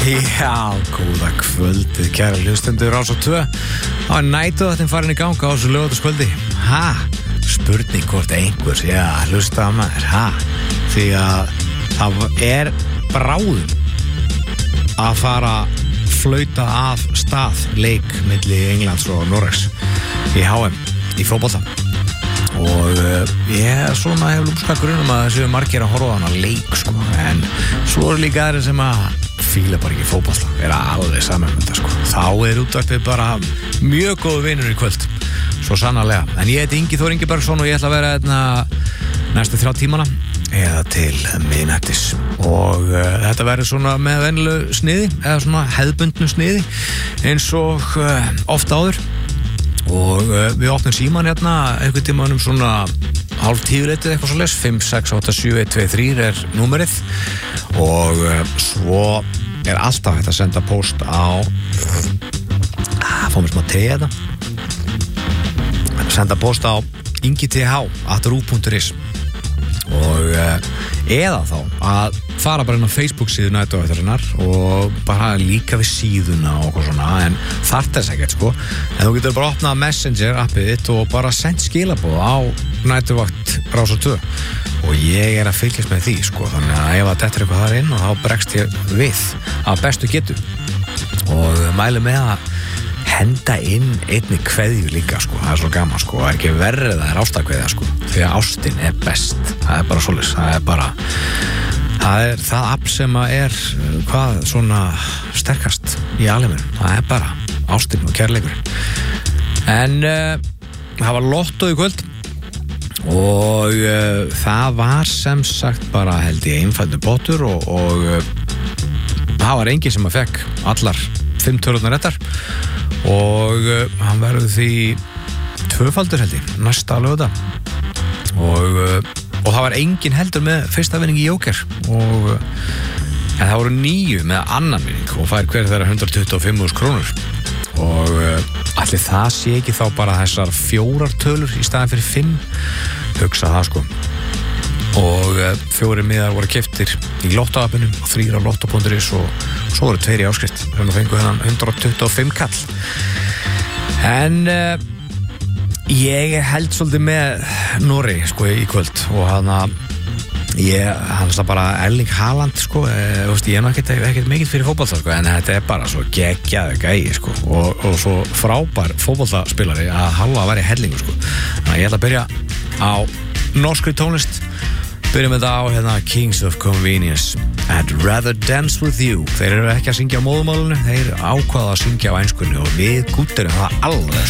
Já, góða kvöldið, kæra hlustendur Rás 2. Það nætuð að þeim farin í ganga á þessu laugardagskvöldi. Spurning hvort einhver sé að hlusta á maður, því að það er bráðum að fara flauta af stað leik milli Englands og Noregs í HM í fótbolta. Og ég svona hefur lúmska grunum að þessu margir að horfa á hana leik sko. En svo eru líka aðrir sem að fíla bara ekki fótbolta, er alveg saman með þetta sko. Þá er útvarpið bara mjög góð vinur í kvöld, svo sannarlega. En ég heiti Ingi Þór Ingibergsson og ég ætla að vera hérna næstu 3 tímana eða til miðnættis. Og þetta verður svona með venjulegu sniði eða svona hefðbundnu sniði eins og oft áður. Og við opnum síman hérna einhvern tímann svona 9:30 eitthvað svo les, 5, 6, 8, 7, 1, 2, 3 er númerið. Og svo er alltaf hægt að senda post á fá mér smá te þetta, senda post á ingith@ru.is og eða þá að fara bara inn á Facebook síðu nætuvættarinnar og bara líka við síðuna og eitthvað svona, en þarf þess ekkert sko. En þú getur bara opnað Messenger appið þitt og bara sendt skilaboð á nætuvætt Rás 2 og ég er að fylgjast með því sko, þannig að ef að þetta er eitthvað þar inn og þá bregst ég við að bestu getu og mælu með að henda inn einni kveðju líka sko, það er svo gaman sko, það er ekki verið, það er ástakveðja sko, því að ástin er best, það er bara svoleiðis, það er það afl sem að er hvað svona sterkast í alheiminum, það er bara ástin og kærleikurinn. En það var lottó í kvöld og það var sem sagt bara held ég einfaldur pottur og það var enginn sem að fekk allar 5 tölurnar réttar og hann verður því 2-faldur held ég næsta laugardag og það var enginn heldur með fyrsta vinning í Jóker og en það voru 9 með annan vinning og fær hver þeirra 125.000 krónur og allir það sé ekki þá bara þessar 4 tölur í staðin fyrir 5, hugsa það sko. Og 4 miðar voru keyptir í lottoappinu og 3 á lotto.is og svo voru 2 í áskrift sem fengu þennan 125 kall. En ég held svolítið með Noregi sko í kvöld og hann bara Erling Haaland sko, ég er nú ekkert mikið fyrir fótbolta sko, en þetta er bara svo geggjaður gæi sko og svo frábær fótboltaspilari að halva að vera í hellingu sko. Þannig að ég ætla að byrja á norskri tónlist. Byrjum þetta á hérna Kings of Convenience, I'd rather dance with you. Þeir eru ekki að syngja á móðumálinu, þeir ákvaða að syngja á enskunni og við gútturum það alveg